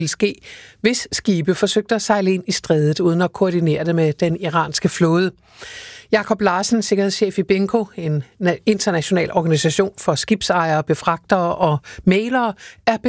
ville ske, hvis skibe forsøgte at sejle ind i strædet uden at koordinere det med den iranske flåde. Jakob Larsen, sikkerhedschef i BINCO, en international organisation for skibsejere, befragtere og mælere, er